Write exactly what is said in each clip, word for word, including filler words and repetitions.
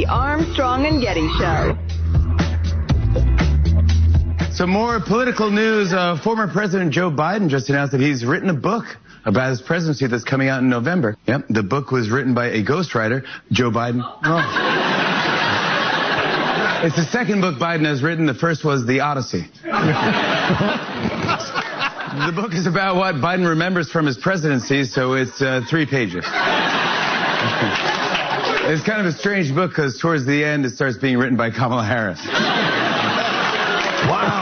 Armstrong and Getty Show. Some more political news. Uh, former President Joe Biden just announced that he's written a book about his presidency that's coming out in November. Yep, the book was written by a ghostwriter, Joe Biden. Oh. It's the second book Biden has written. The first was The Odyssey. The book is about what Biden remembers from his presidency, so it's uh, three pages. It's kind of a strange book because towards the end it starts being written by Kamala Harris. Wow.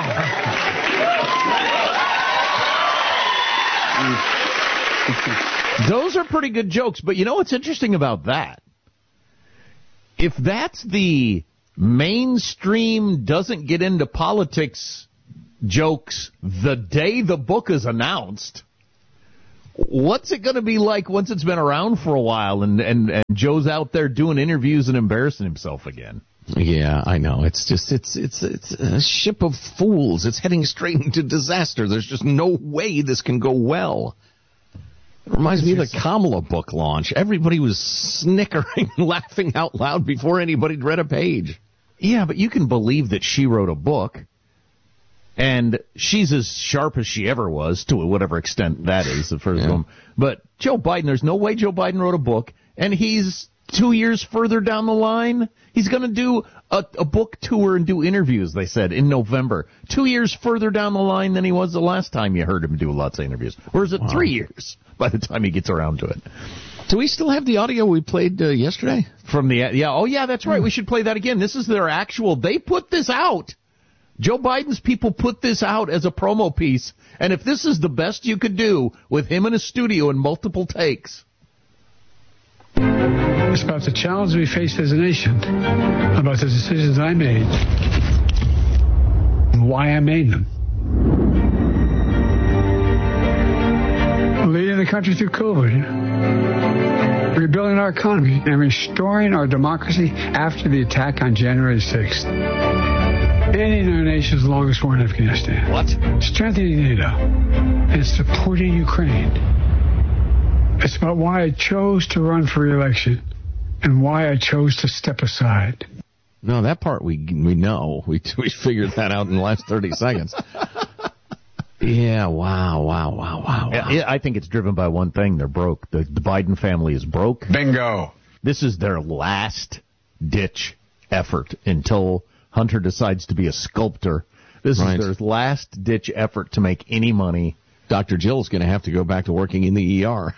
Those are pretty good jokes, but you know what's interesting about that? If that's the mainstream doesn't get into politics jokes the day the book is announced, what's it going to be like once it's been around for a while and, and, and Joe's out there doing interviews and embarrassing himself again? Yeah, I know. It's just, it's, it's, it's a ship of fools. It's heading straight into disaster. There's just no way this can go well. It reminds me of the Kamala book launch. Everybody was snickering, laughing out loud before anybody'd read a page. Yeah, but you can believe that she wrote a book, and she's as sharp as she ever was, to whatever extent that is, the first Yeah. one. But Joe Biden, there's no way Joe Biden wrote a book, and he's two years further down the line. He's going to do a, a book tour and do interviews, they said, in November. Two years further down the line than he was the last time you heard him do lots of interviews. Or is it wow. three years by the time he gets around to it? Do we still have the audio we played uh, yesterday? From the, yeah, oh yeah, that's right. We should play that again. This is their actual, they put this out. Joe Biden's people put this out as a promo piece. And if this is the best you could do with him in a studio in multiple takes. It's about the challenge we face as a nation, about the decisions I made, and why I made them. Leading the country through COVID, rebuilding our economy, and restoring our democracy after the attack on January sixth. Ending our nation's longest war in Afghanistan. What? Strengthening NATO and supporting Ukraine. It's about why I chose to run for re-election and why I chose to step aside. No, that part we we know. We we figured that out in the last thirty seconds. Yeah, wow, wow, wow, wow. wow. Yeah, I think it's driven by one thing. They're broke. The, the Biden family is broke. Bingo. This is their last-ditch effort until Hunter decides to be a sculptor. This right. is their last-ditch effort to make any money. Doctor Jill's going to have to go back to working in the E R.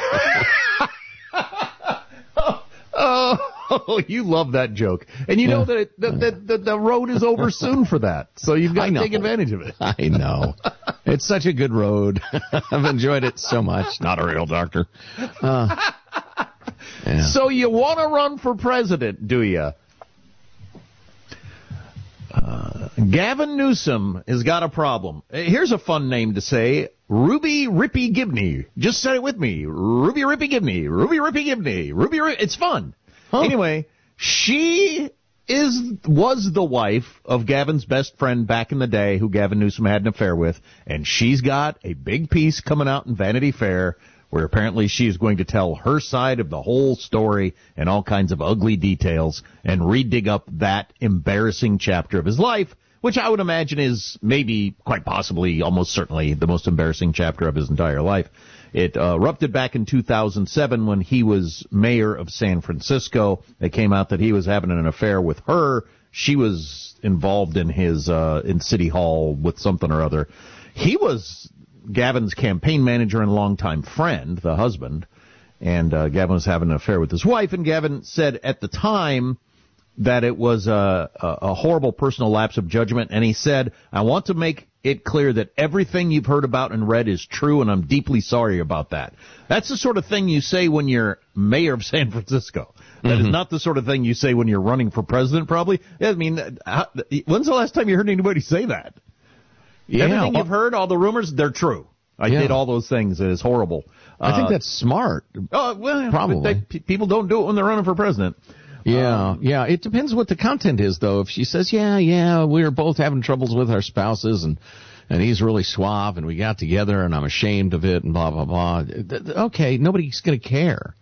oh, oh, you love that joke. And you yeah. know that, it, that, that, that the road is over soon for that. So you've got to take advantage of it. I know. It's such a good road. I've enjoyed it so much. Not a real doctor. Uh, yeah. So you want to run for president, do you? Uh, Gavin Newsom has got a problem. Here's a fun name to say. Ruby Rippy Gibney. Just say it with me. Ruby Rippy Gibney. Ruby Rippy Gibney. Ruby Rippy. It's fun. Huh? Anyway, she is was the wife of Gavin's best friend back in the day who Gavin Newsom had an affair with, and she's got a big piece coming out in Vanity Fair where apparently she is going to tell her side of the whole story and all kinds of ugly details and redig up that embarrassing chapter of his life, which I would imagine is maybe, quite possibly, almost certainly the most embarrassing chapter of his entire life. It uh, erupted back in two thousand seven when he was mayor of San Francisco. It came out that he was having an affair with her. She was involved in his uh, in City Hall with something or other. He was Gavin's campaign manager and longtime friend, the husband, and uh, Gavin was having an affair with his wife, and Gavin said at the time that it was a, a, a horrible personal lapse of judgment, and he said, I want to make it clear that everything you've heard about and read is true, and I'm deeply sorry about that. That's the sort of thing you say when you're mayor of San Francisco. That mm-hmm. is not the sort of thing you say when you're running for president, probably. I mean, how, when's the last time you heard anybody say that? Yeah, Everything well, you've heard, all the rumors, they're true. I yeah. did all those things. It is horrible. I uh, think that's smart. Oh, well, probably. They, people don't do it when they're running for president. Yeah, um, yeah. It depends what the content is, though. If she says, yeah, yeah, we were both having troubles with our spouses, and and he's really suave, and we got together, and I'm ashamed of it, and blah, blah, blah. Okay, nobody's going to care.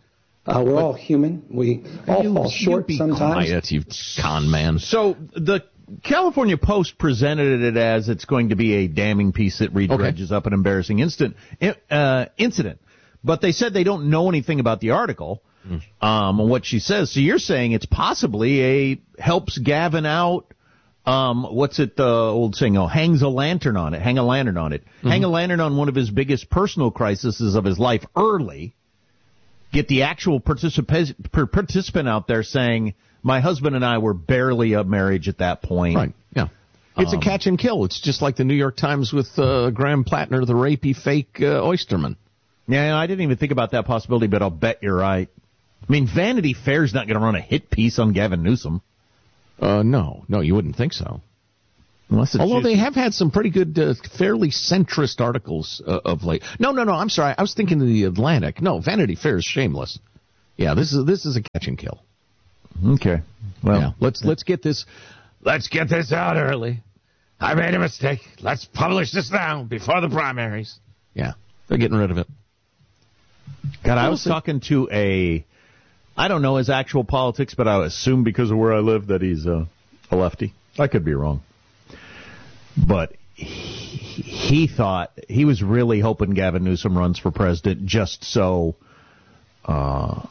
Uh, we're all human. We all you, fall short you be sometimes. Quiet, you con man. So the California Post presented it as it's going to be a damning piece that redredges okay. up an embarrassing instant, uh, incident. But they said they don't know anything about the article, mm. um, and what she says. So you're saying it's possibly a helps Gavin out. Um, what's it, the old saying? Oh, hangs a lantern on it. Hang a lantern on it. Mm-hmm. Hang a lantern on one of his biggest personal crises of his life early. Get the actual particip- participant out there saying, my husband and I were barely a marriage at that point. Right, yeah. It's um, a catch and kill. It's just like the New York Times with uh, Graham Plattner, the rapey fake uh, oysterman. Yeah, I didn't even think about that possibility, but I'll bet you're right. I mean, Vanity Fair's not going to run a hit piece on Gavin Newsom. Uh, no, no, you wouldn't think so. Although they have had some pretty good, uh, fairly centrist articles uh, of late. No, no, no, I'm sorry. I was thinking of the Atlantic. No, Vanity Fair is shameless. Yeah, this is this is a catch and kill. Okay. Well, yeah, let's let's get this let's get this out early. I made a mistake. Let's publish this now before the primaries. Yeah, they're getting rid of it. God, I was talking to a, I don't know his actual politics, but I assume because of where I live that he's uh, a lefty. I could be wrong. But he, he thought, he was really hoping Gavin Newsom runs for president just so uh,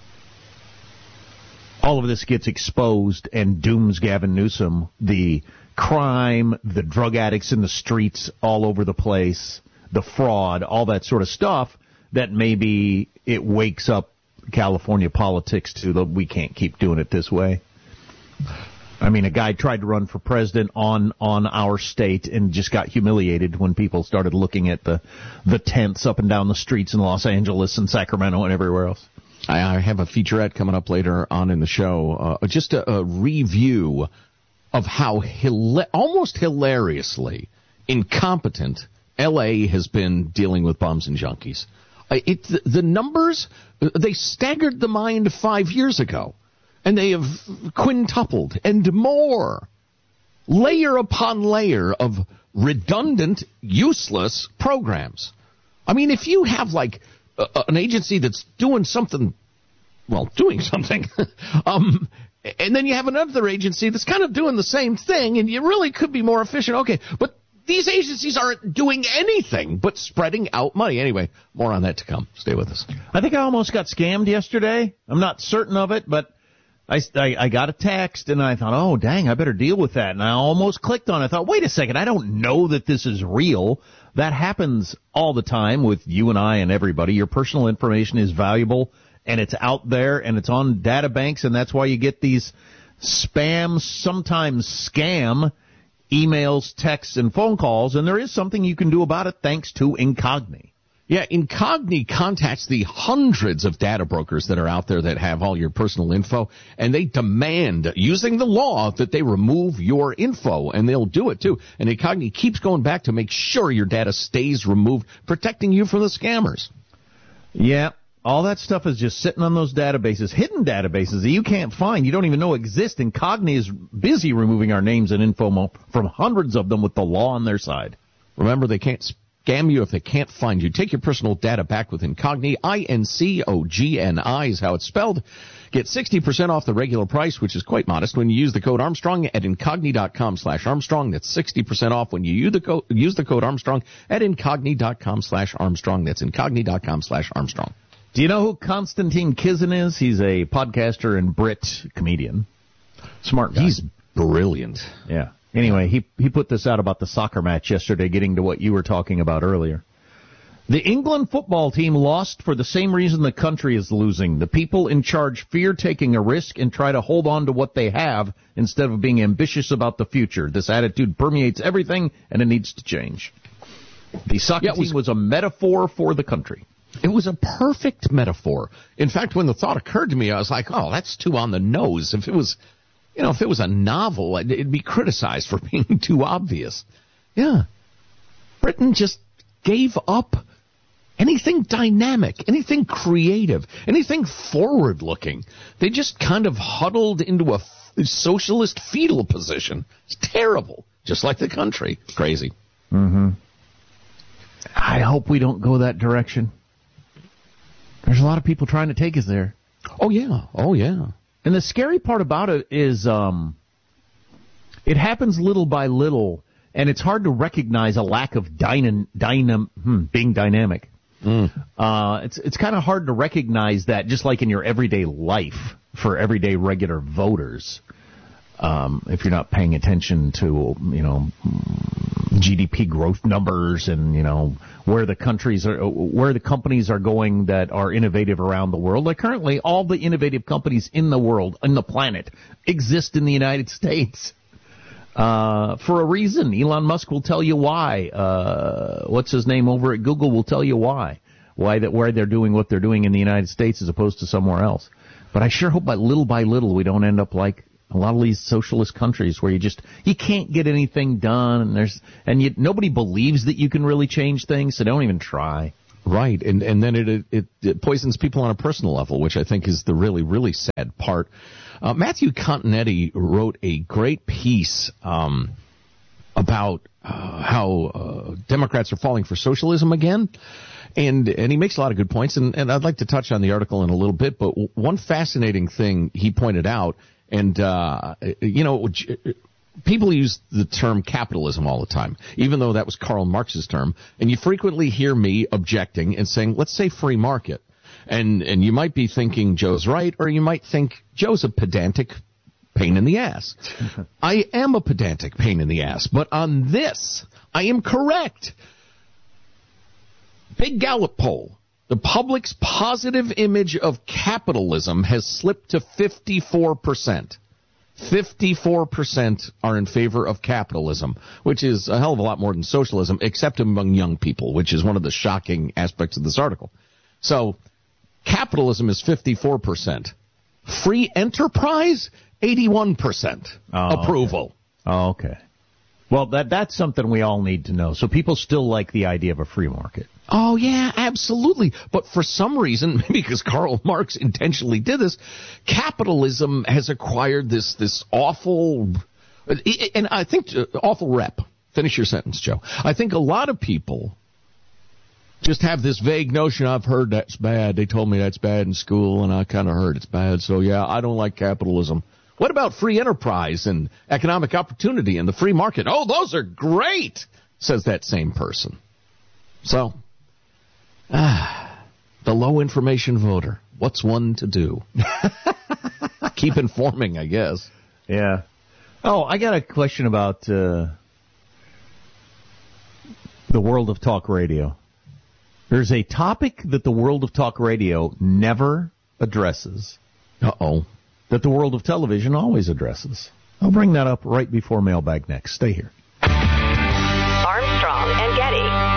all of this gets exposed and dooms Gavin Newsom. The crime, the drug addicts in the streets all over the place, the fraud, all that sort of stuff, that maybe it wakes up California politics to the, we can't keep doing it this way. I mean, a guy tried to run for president on, on our state and just got humiliated when people started looking at the, the tents up and down the streets in Los Angeles and Sacramento and everywhere else. I, I have a featurette coming up later on in the show, uh, just a, a review of how hila- almost hilariously incompetent L A has been dealing with bums and junkies. Uh, it, the, the numbers, they staggered the mind five years ago. And they have quintupled and more, layer upon layer of redundant, useless programs. I mean, if you have, like, uh, an agency that's doing something, well, doing something, um, and then you have another agency that's kind of doing the same thing, and you really could be more efficient, okay, but these agencies aren't doing anything but spreading out money. Anyway, more on that to come. Stay with us. I think I almost got scammed yesterday. I'm not certain of it, but I, I, I got a text, and I thought, oh, dang, I better deal with that. And I almost clicked on it. I thought, wait a second, I don't know that this is real. That happens all the time with you and I and everybody. Your personal information is valuable, and it's out there, and it's on data banks, and that's why you get these spam, sometimes scam emails, texts, and phone calls, and there is something you can do about it thanks to Incogni. Yeah, Incogni contacts the hundreds of data brokers that are out there that have all your personal info, and they demand, using the law, that they remove your info, and they'll do it, too. And Incogni keeps going back to make sure your data stays removed, protecting you from the scammers. Yeah, all that stuff is just sitting on those databases, hidden databases that you can't find, you don't even know exist. Incogni is busy removing our names and info from hundreds of them with the law on their side. Remember, they can't scam you if they can't find you. Take your personal data back with Incogni. I N C O G N I is how it's spelled. Get sixty percent off the regular price, which is quite modest, when you use the code Armstrong at Incogni.com slash Armstrong. That's sixty percent off when you use the code, use the code Armstrong at Incogni.com slash Armstrong. That's Incogni.com slash Armstrong. Do you know who Konstantin Kizin is? He's a podcaster and Brit comedian. Smart guy. He's brilliant. Yeah. Anyway, he he put this out about the soccer match yesterday, getting to what you were talking about earlier. The England football team lost for the same reason the country is losing. The people in charge fear taking a risk and try to hold on to what they have instead of being ambitious about the future. This attitude permeates everything, and it needs to change. The soccer yeah, was, team was a metaphor for the country. It was a perfect metaphor. In fact, when the thought occurred to me, I was like, oh, that's too on the nose. If it was... You know, if it was a novel, it'd be criticized for being too obvious. Yeah. Britain just gave up anything dynamic, anything creative, anything forward-looking. They just kind of huddled into a f- socialist fetal position. It's terrible. Just like the country. Crazy. Mm-hmm. I hope we don't go that direction. There's a lot of people trying to take us there. Oh, yeah. Oh, yeah. And the scary part about it is um, it happens little by little, and it's hard to recognize a lack of dynam, dynam, hmm, being dynamic. Mm. Uh, it's it's kind of hard to recognize that, just like in your everyday life for everyday regular voters. Um, if you're not paying attention to, you know, G D P growth numbers and, you know, where the countries are, where the companies are going that are innovative around the world. Like currently, all the innovative companies in the world, on the planet, exist in the United States. Uh, for a reason. Elon Musk will tell you why. Uh, what's his name over at Google will tell you why. Why that, why they're doing what they're doing in the United States as opposed to somewhere else. But I sure hope by little by little we don't end up like a lot of these socialist countries where you just, you can't get anything done, and there's, and you, nobody believes that you can really change things, so don't even try. Right, and and then it, it it poisons people on a personal level, which I think is the really, really sad part. Uh, Matthew Continetti wrote a great piece um, about uh, how uh, Democrats are falling for socialism again, and and he makes a lot of good points, and, and I'd like to touch on the article in a little bit, but one fascinating thing he pointed out, and, uh, you know, people use the term capitalism all the time, even though that was Karl Marx's term. And you frequently hear me objecting and saying, let's say free market. And and you might be thinking Joe's right, or you might think Joe's a pedantic pain in the ass. I am a pedantic pain in the ass, but on this, I am correct. Big Gallup poll. The public's positive image of capitalism has slipped to fifty-four percent. fifty-four percent are in favor of capitalism, which is a hell of a lot more than socialism, except among young people, which is one of the shocking aspects of this article. So, capitalism is fifty-four percent. Free enterprise, eighty-one percent oh, approval. Okay. Oh, okay. Well, that that's something we all need to know. So people still like the idea of a free market. Oh, yeah, absolutely. But for some reason, maybe because Karl Marx intentionally did this, capitalism has acquired this this awful, and I think uh, awful rep. Finish your sentence, Joe. I think a lot of people just have this vague notion, I've heard that's bad. They told me that's bad in school, and I kind of heard it's bad. So, yeah, I don't like capitalism. What about free enterprise and economic opportunity and the free market? Oh, those are great, says that same person. So, ah, the low information voter. What's one to do? Keep informing, I guess. Yeah. Oh, I got a question about uh, the world of talk radio. There's a topic that the world of talk radio never addresses. Uh-oh. That the world of television always addresses. I'll bring that up right before Mailbag Next. Stay here. Armstrong and Getty.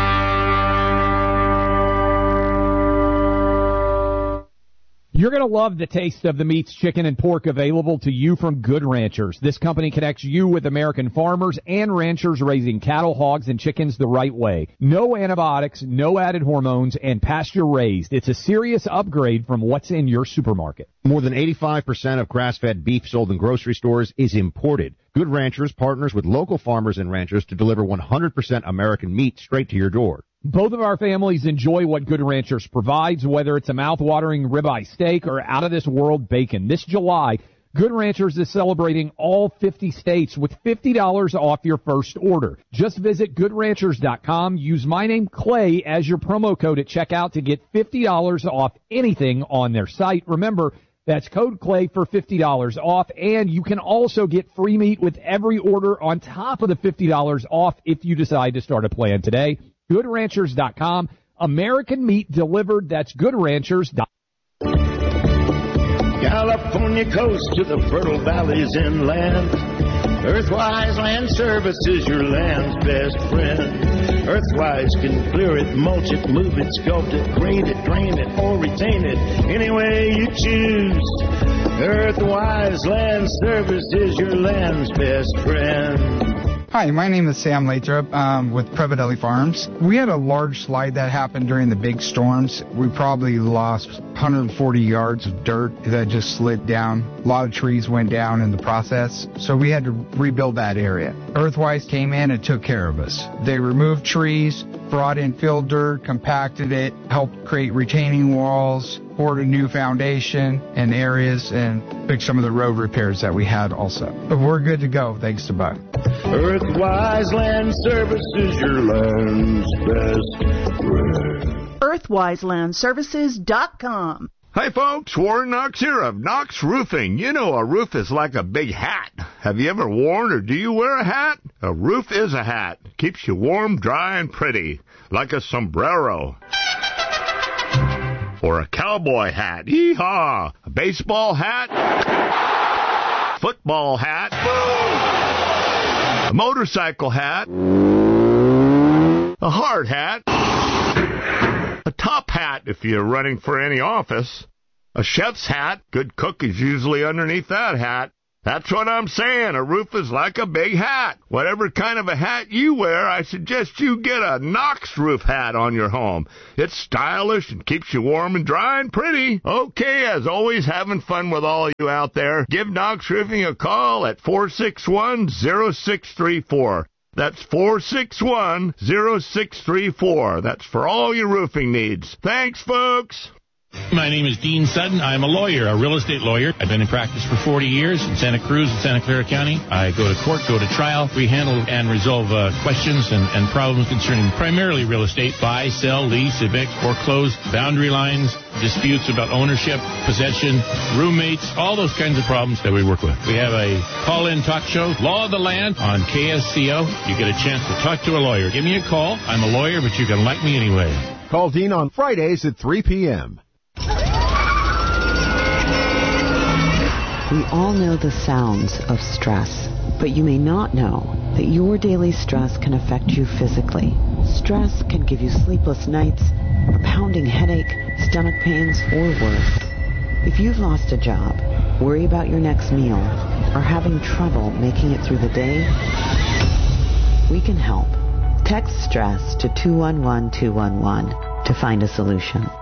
You're going to love the taste of the meats, chicken, and pork available to you from Good Ranchers. This company connects you with American farmers and ranchers raising cattle, hogs, and chickens the right way. No antibiotics, no added hormones, and pasture-raised. It's a serious upgrade from what's in your supermarket. More than eighty-five percent of grass-fed beef sold in grocery stores is imported. Good Ranchers partners with local farmers and ranchers to deliver one hundred percent American meat straight to your door. Both of our families enjoy what Good Ranchers provides, whether it's a mouth-watering ribeye steak or out-of-this-world bacon. This July, Good Ranchers is celebrating all fifty states with fifty dollars off your first order. Just visit good ranchers dot com. Use my name, Clay, as your promo code at checkout to get fifty dollars off anything on their site. Remember, that's code Clay for fifty dollars off, and you can also get free meat with every order on top of the fifty dollars off if you decide to start a plan today. good ranchers dot com. American meat delivered. That's good ranchers dot com. California coast to the fertile valleys inland. Earthwise Land Services, your land's best friend. Earthwise can clear it, mulch it, move it, sculpt it, green it, drain it, or retain it, any way you choose. Earthwise Land Services, your land's best friend. Hi, my name is Sam Lathrop um, with Previdelli Farms. We had a large slide that happened during the big storms. We probably lost one hundred forty yards of dirt that just slid down. A lot of trees went down in the process, so we had to rebuild that area. Earthwise came in and took care of us. They removed trees, brought in fill dirt, compacted it, helped create retaining walls, poured a new foundation in areas, and fixed some of the road repairs that we had also. But we're good to go, thanks to Bud. Earthwise Land Services, your land's best friend. Earthwise Land Services dot com. Hi folks, Warren Knox here of Knox Roofing. You know a roof is like a big hat. Have you ever worn or do you wear a hat? A roof is a hat. Keeps you warm, dry, and pretty. Like a sombrero. Or a cowboy hat. Yee-haw! A baseball hat. Football hat. A motorcycle hat. A hard hat. A top hat if you're running for any office. A chef's hat. Good cook is usually underneath that hat. That's what I'm saying. A roof is like a big hat. Whatever kind of a hat you wear, I suggest you get a Knox roof hat on your home. It's stylish and keeps you warm and dry and pretty. Okay, as always, having fun with all of you out there. Give Knox Roofing a call at four six one, zero six three four. That's four six one, zero six three four. That's for all your roofing needs. Thanks, folks. My name is Dean Sutton. I'm a lawyer, a real estate lawyer. I've been in practice for forty years in Santa Cruz and Santa Clara County. I go to court, go to trial. We handle and resolve uh, questions and, and problems concerning primarily real estate, buy, sell, lease, evict, foreclose, boundary lines, disputes about ownership, possession, roommates, all those kinds of problems that we work with. We have a call-in talk show, Law of the Land, on K S C O. You get a chance to talk to a lawyer. Give me a call. I'm a lawyer, but you can like me anyway. Call Dean on Fridays at three p.m. We all know the sounds of stress, but you may not know that your daily stress can affect you physically. Stress can give you sleepless nights, a pounding headache, stomach pains, or worse. If you've lost a job, worry about your next meal, or having trouble making it through the day, we can help. Text STRESS to two one one two one one to find a solution.